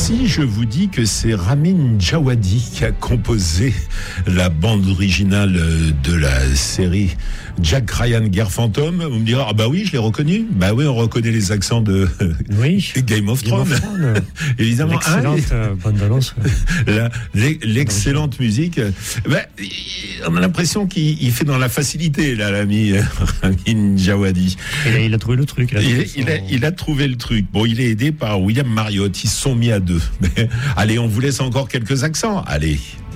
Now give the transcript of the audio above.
Si je vous dis que c'est Ramin Djawadi qui a composé la bande originale de la série Jack Ryan Guerre Fantôme, vous me direz, ah bah oui, je l'ai reconnu. Bah oui, on reconnaît les accents de Game of Thrones. Évidemment. Excellente bande annonce. L'excellente musique. Bah, on a l'impression qu'il fait dans la facilité, là, l'ami Ramin Djawadi. Il a trouvé le truc. Il a trouvé le truc. Bon, il est aidé par William Marriott. Ils se sont mis à deux. Mais, allez, on vous laisse encore quelques accents. Allez.